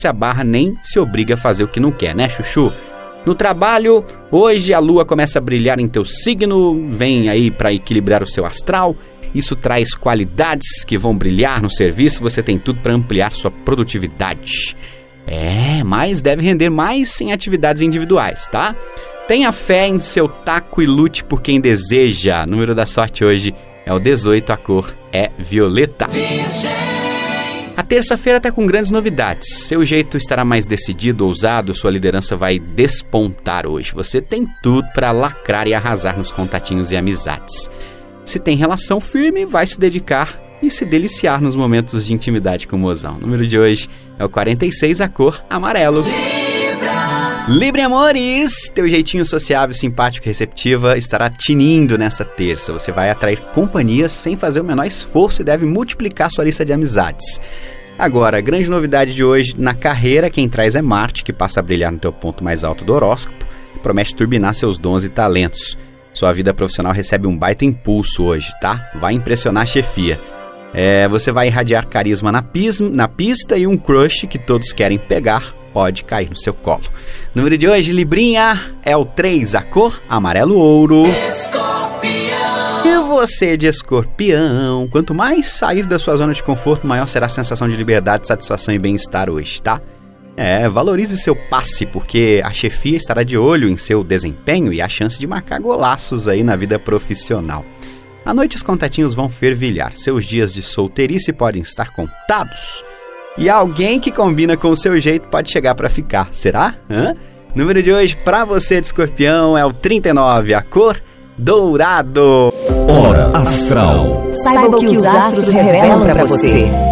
se abarra nem se obriga a fazer o que não quer, né, chuchu? No trabalho, hoje a lua começa a brilhar em teu signo, vem aí para equilibrar o seu astral. Isso traz qualidades que vão brilhar no serviço, você tem tudo para ampliar sua produtividade. Mas deve render mais em atividades individuais, tá? Tenha fé em seu taco e lute por quem deseja. O número da sorte hoje é o 18, a cor é violeta. A terça-feira está com grandes novidades. Seu jeito estará mais decidido, ousado, sua liderança vai despontar hoje. Você tem tudo para lacrar e arrasar nos contatinhos e amizades. Se tem relação firme, vai se dedicar e se deliciar nos momentos de intimidade com o mozão. O número de hoje é o 46, a cor amarelo. Libra amores, teu jeitinho sociável, simpático e receptiva estará tinindo nesta terça. Você vai atrair companhias sem fazer o menor esforço e deve multiplicar sua lista de amizades. Agora, a grande novidade de hoje, na carreira, quem traz é Marte, que passa a brilhar no teu ponto mais alto do horóscopo e promete turbinar seus dons e talentos. Sua vida profissional recebe um baita impulso hoje, tá? Vai impressionar a chefia. Você vai irradiar carisma na pista e um crush que todos querem pegar pode cair no seu colo. Número de hoje, Librinha, é o 3, a cor amarelo ouro. Escorpião. E você de escorpião, quanto mais sair da sua zona de conforto, maior será a sensação de liberdade, satisfação e bem-estar hoje, tá? Valorize seu passe, porque a chefia estará de olho em seu desempenho e a chance de marcar golaços aí na vida profissional. À noite os contatinhos vão fervilhar, seus dias de solteirice podem estar contados. E alguém que combina com o seu jeito pode chegar para ficar, será? Número de hoje para você de escorpião é o 39, a cor dourado. Hora Astral. Saiba o que os astros revelam para você.